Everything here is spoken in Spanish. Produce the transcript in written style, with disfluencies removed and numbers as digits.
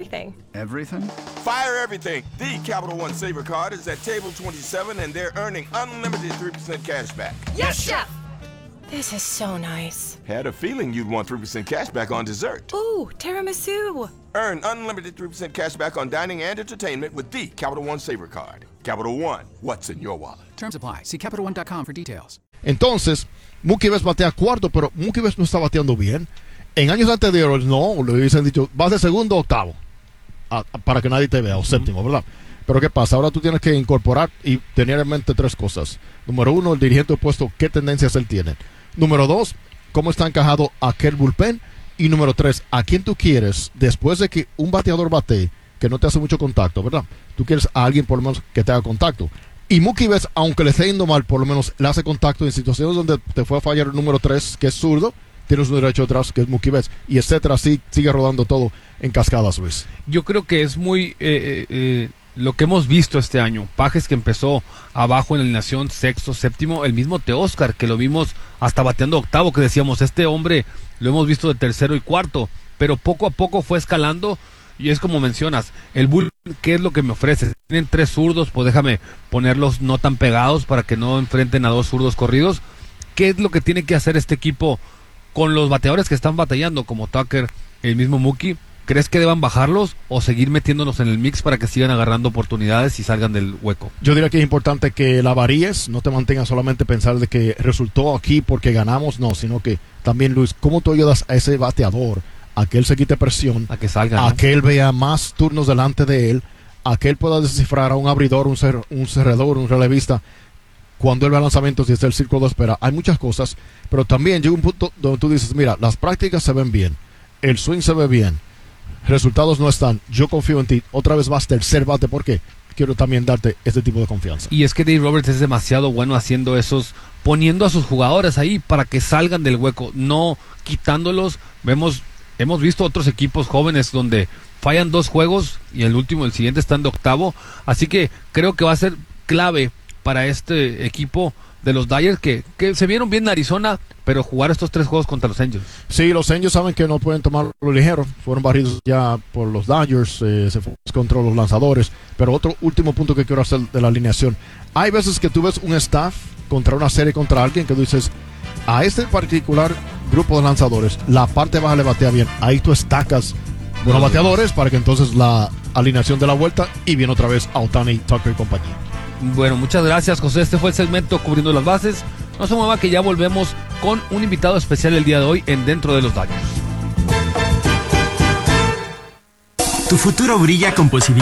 everything. Everything? Fire everything. The Capital One Saver Card is at table 27 and they're earning unlimited 3% cash back. Yes, Chef! This is so nice. Had a feeling you'd want 3% cash back on dessert. Ooh, tiramisu. Earn unlimited 3% cash back on dining and entertainment with the Capital One Saver Card. Capital One, what's in your wallet? Terms apply. See CapitalOne.com for details. Entonces, Mookie Betts batea cuarto, pero Mookie Betts no está bateando bien. En años anteriores, no, le hubiesen dicho, vas de segundo o octavo, para que nadie te vea, o séptimo, ¿verdad? Pero ¿qué pasa? Ahora tú tienes que incorporar y tener en mente tres cosas. Número uno, el dirigente opuesto, ¿qué tendencias él tiene? Número dos, ¿cómo está encajado aquel bullpen? Y número tres, ¿a quién tú quieres después de que un bateador batee que no te hace mucho contacto, ¿verdad? Tú quieres a alguien por lo menos que te haga contacto. Y Mookie Betts, aunque le esté yendo mal, por lo menos le hace contacto en situaciones donde te fue a fallar el número 3, que es zurdo, tienes un derecho atrás, que es Mookie Betts, y etcétera, así sigue rodando todo en cascadas, Luis. Yo creo que es muy lo que hemos visto este año. Pages que empezó abajo en la alineación, sexto, séptimo, el mismo Teóscar, que lo vimos hasta bateando octavo, que decíamos, este hombre lo hemos visto de tercero y cuarto, pero poco a poco fue escalando. Y es como mencionas, el bull, ¿qué es lo que me ofrece? Tienen tres zurdos, pues déjame ponerlos no tan pegados para que no enfrenten a dos zurdos corridos. ¿Qué es lo que tiene que hacer este equipo con los bateadores que están batallando, como Tucker, el mismo Mookie? ¿Crees que deban bajarlos o seguir metiéndonos en el mix para que sigan agarrando oportunidades y salgan del hueco? Yo diría que es importante que la varíes, no te mantengas solamente pensar de que resultó aquí porque ganamos, no, sino que también, Luis, ¿cómo tú ayudas a ese bateador a que él se quite presión, a que salga, a ¿no? que él vea más turnos delante de él, a que él pueda descifrar a un abridor, un cerrador, un relevista, cuando él vea lanzamientos y es el círculo de espera? Hay muchas cosas, pero también llega un punto donde tú dices, mira, las prácticas se ven bien, el swing se ve bien, resultados no están, yo confío en ti, otra vez vas tercer bate, ¿por qué? Quiero también darte este tipo de confianza. Y es que Dave Roberts es demasiado bueno haciendo esos, poniendo a sus jugadores ahí para que salgan del hueco, no quitándolos. Hemos visto otros equipos jóvenes donde fallan dos juegos y el siguiente están de octavo. Así que creo que va a ser clave para este equipo de los Dodgers que se vieron bien en Arizona, pero jugar estos tres juegos contra los Angels. Sí, los Angels saben que no pueden tomarlo ligero. Fueron barridos ya por los Dodgers, se fue contra los lanzadores. Pero otro último punto que quiero hacer de la alineación. Hay veces que tú ves un staff contra una serie contra alguien que tú dices, a este particular grupo de lanzadores, la parte baja le batea bien. Ahí tú estacas buenos bateadores para que entonces la alineación de la vuelta y viene otra vez a Ohtani, Tucker y compañía. Bueno, muchas gracias, José. Este fue el segmento Cubriendo las Bases. No se mueva que ya volvemos con un invitado especial el día de hoy en Dentro de los Dodgers. Tu futuro brilla con posibilidades.